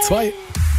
2.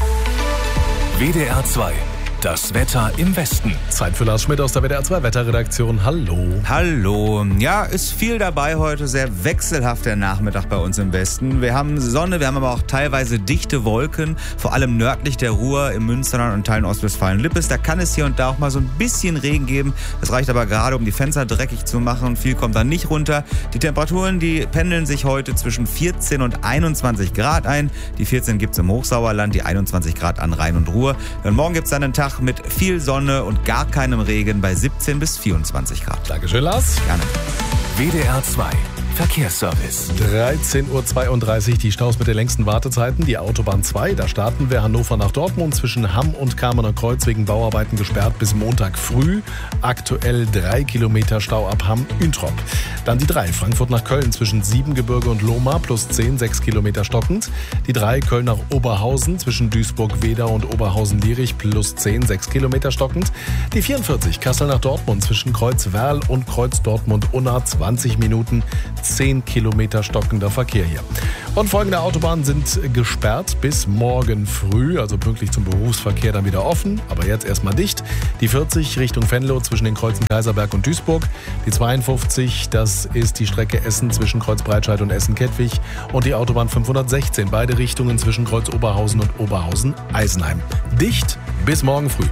WDR 2. Das Wetter im Westen. Zeit für Lars Schmidt aus der WDR 2 Wetterredaktion. Hallo. Hallo. Ja, ist viel dabei heute. Sehr wechselhafter Nachmittag bei uns im Westen. Wir haben Sonne, wir haben aber auch teilweise dichte Wolken. Vor allem nördlich der Ruhr, im Münsterland und Teilen Ostwestfalen-Lippes. Da kann es hier und da auch mal so ein bisschen Regen geben. Das reicht aber gerade, um die Fenster dreckig zu machen. Viel kommt dann nicht runter. Die Temperaturen, die pendeln sich heute zwischen 14 und 21 Grad ein. Die 14 gibt es im Hochsauerland, die 21 Grad an Rhein und Ruhr. Und morgen gibt es dann einen Tag mit viel Sonne und gar keinem Regen bei 17 bis 24 Grad. Dankeschön, Lars. Gerne. WDR 2. Verkehrsservice. 13.32 Uhr, die Staus mit den längsten Wartezeiten. Die Autobahn 2, da starten wir. Hannover nach Dortmund zwischen Hamm und Kamener Kreuz wegen Bauarbeiten gesperrt bis Montag früh. Aktuell 3 Kilometer Stau ab Hamm-Üntrop. Dann die 3, Frankfurt nach Köln zwischen Siebengebirge und Lohmar plus 10, 6 Kilometer stockend. Die 3, Köln nach Oberhausen zwischen Duisburg-Wedau und Oberhausen-Lierich plus 10, 6 Kilometer stockend. Die 44, Kassel nach Dortmund zwischen Kreuz-Werl und Kreuz-Dortmund-Unna 20 Minuten, 10 Kilometer stockender Verkehr hier. Und folgende Autobahnen sind gesperrt bis morgen früh, also pünktlich zum Berufsverkehr dann wieder offen, aber jetzt erstmal dicht. Die 40 Richtung Venlo zwischen den Kreuzen Kaiserberg und Duisburg. Die 52, das ist die Strecke Essen zwischen Kreuz Breitscheid und Essen-Kettwig. Und die Autobahn 516, beide Richtungen zwischen Kreuz Oberhausen und Oberhausen-Eisenheim. Dicht bis morgen früh.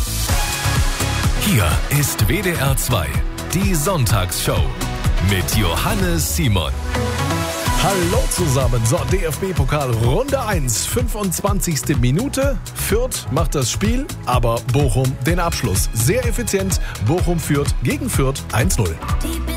Hier ist WDR 2, die Sonntagsshow mit Johannes Simon. Hallo zusammen. So, DFB-Pokal Runde 1, 25. Minute. Fürth macht das Spiel, aber Bochum den Abschluss. Sehr effizient. Bochum führt gegen Fürth 1-0.